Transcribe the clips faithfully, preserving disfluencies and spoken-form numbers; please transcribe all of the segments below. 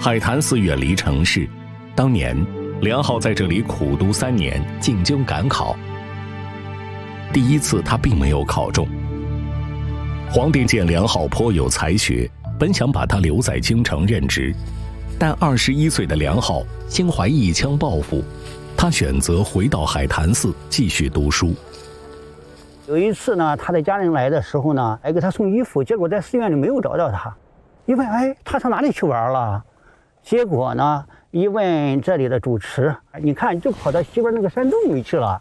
海坛寺远离城市，当年梁浩在这里苦读三年，进京赶考。第一次他并没有考中。皇帝见梁浩颇有才学，本想把他留在京城任职，但二十一岁的梁浩心怀一腔抱负，他选择回到海坛寺继续读书。 有一次呢，他的家人来的时候呢，哎，给他送衣服，结果在寺院里没有找到他。一问，哎，他上哪里去玩了？结果呢，一问这里的主持，你看就跑到西边那个山洞里去了。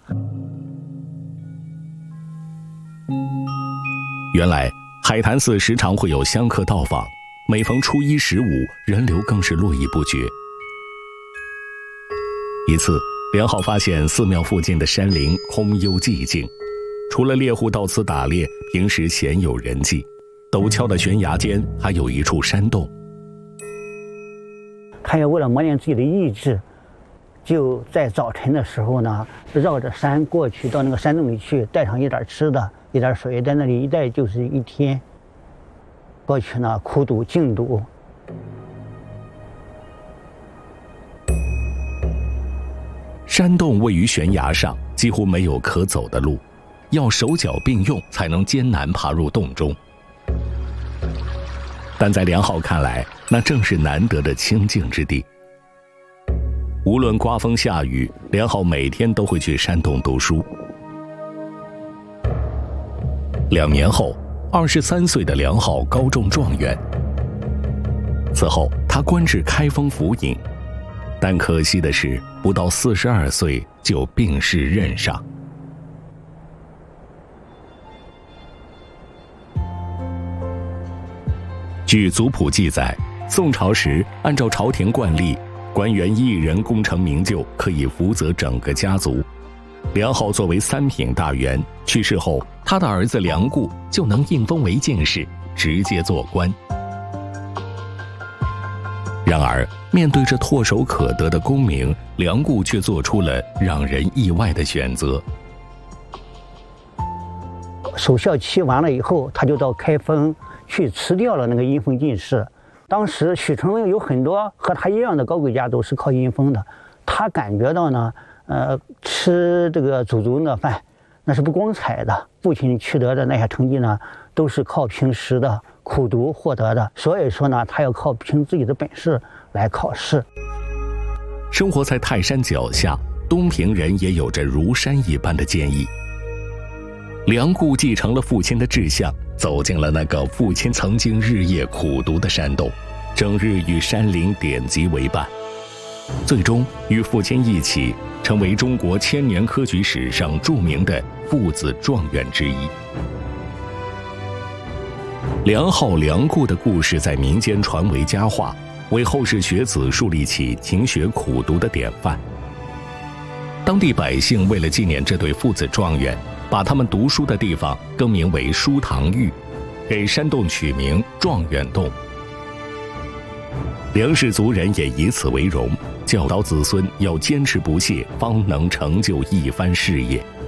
原来海坛寺时常会有香客到访，每逢初一十五，人流更是络绎不绝。一次，梁浩发现寺庙附近的山林空幽寂静，除了猎户到此打猎，平时鲜有人迹。陡峭的悬崖间还有一处山洞。 他也为了磨练自己的意志，就在早晨的时候呢，绕着山过去，到那个山洞里去，带上一点吃的，一点水，在那里一待就是一天。过去呢，苦读静读。 山洞位于悬崖上，几乎没有可走的路，要手脚并用才能艰难爬入洞中。但在梁浩看来，那正是难得的清静之地。无论刮风下雨，梁浩每天都会去山洞读书。两年后，二十三岁的梁浩高中状元。此后，他官至开封府尹，但可惜的是，不到四十二岁就病逝任上。据族谱记载，宋朝时按照朝廷惯例，官员一人功成名就，可以负责整个家族。梁浩作为三品大员，去世后，他的儿子梁固就能应封为进士，直接做官。然而，面对着唾手可得的功名，梁固却做出了让人意外的选择。 守孝期完了以后，他就到开封去辞掉了那个阴封进士。当时许承文有很多和他一样的高贵家都是靠阴封的，他感觉到呢，呃，吃这个祖宗的饭那是不光彩的。父亲取得的那些成绩呢，都是靠平时的苦读获得的，所以说呢，他要靠凭自己的本事来考试。 生活在泰山脚下，东平人也有着如山一般的坚毅。梁固继承了父亲的志向，走进了那个父亲曾经日夜苦读的山洞，整日与山林典籍为伴，最终与父亲一起成为中国千年科举史上著名的父子状元之一。梁浩、梁固的故事在民间传为佳话，为后世学子树立起勤学苦读的典范。当地百姓为了纪念这对父子状元，把他们读书的地方更名为书堂峪，给山洞取名状元洞。梁氏族人也以此为荣，教导子孙要坚持不懈，方能成就一番事业。